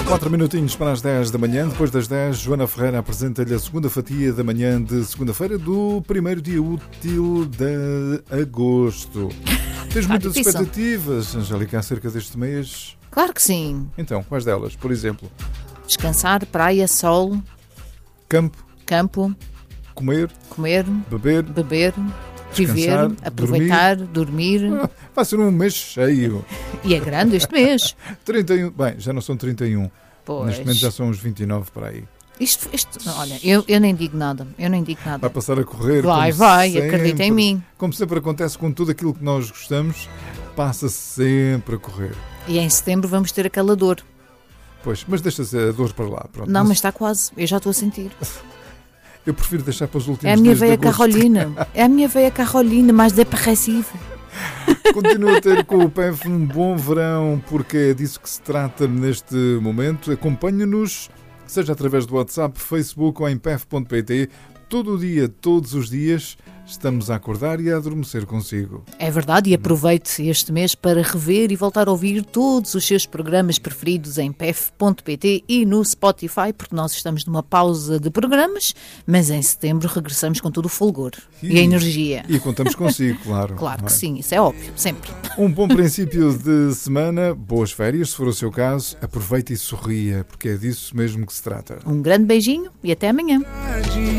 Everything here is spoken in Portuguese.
4 minutinhos para as 10 da manhã. Depois das 10, Joana Ferreira apresenta-lhe a segunda fatia da manhã de segunda-feira do primeiro dia útil de agosto. Tens muitas expectativas, Angélica, acerca deste mês? Claro que sim. Então, quais delas, por exemplo? Descansar, praia, sol, campo, comer, beber, viver, aproveitar, dormir. Vai ser um mês cheio. E é grande este mês. 31, bem, já não são 31. Pois. Neste momento já são uns 29 para aí. Isto olha, eu nem digo nada. Vai passar a correr. Vai, sempre, acredita em mim. Como sempre acontece com tudo aquilo que nós gostamos, passa sempre a correr. E em setembro vamos ter aquela dor. Pois, mas deixa-se a dor para lá. Pronto. Não, mas está quase. Eu já estou a sentir. Eu prefiro deixar para os últimos dias. É a minha veia Carolina. É a minha veia Carolina, mais depressiva. Continua a ter com o PEF um bom verão, porque é disso que se trata neste momento. Acompanhe-nos, seja através do WhatsApp, Facebook ou em pef.pt. Todo o dia, todos os dias, estamos a acordar e a adormecer consigo. É verdade, e aproveite este mês para rever e voltar a ouvir todos os seus programas preferidos em pef.pt e no Spotify, porque nós estamos numa pausa de programas, mas em setembro regressamos com todo o fulgor e a energia. E contamos consigo, claro. Claro que sim, isso é óbvio, sempre. Um bom princípio de semana, boas férias, se for o seu caso, aproveite e sorria, porque é disso mesmo que se trata. Um grande beijinho e até amanhã.